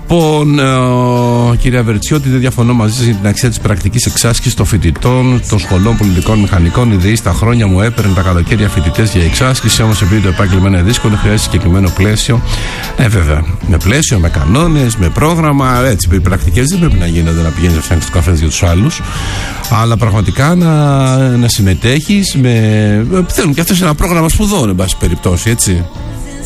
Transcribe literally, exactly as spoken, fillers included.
Λοιπόν, ε, κυρία Βερτσιώτη, δεν διαφωνώ μαζί σας για την αξία της πρακτικής εξάσκησης των φοιτητών των σχολών πολιτικών μηχανικών. Η ΔΕΗ στα χρόνια μου έπαιρνε τα καλοκαίρια φοιτητές για εξάσκηση, όμως επειδή το επάγγελμα είναι δύσκολο, χρειάζεται συγκεκριμένο πλαίσιο. Ε, βέβαια, με πλαίσιο, με κανόνες, με πρόγραμμα. Έτσι, οι πρακτικές δεν πρέπει να γίνονται να πηγαίνεις να φτιάχνεις τους καφές για τους άλλους, αλλά πραγματικά να, να συμμετέχεις με. Θέλουν και αυτό ένα πρόγραμμα σπουδών, εν πάση περιπτώσει, έτσι.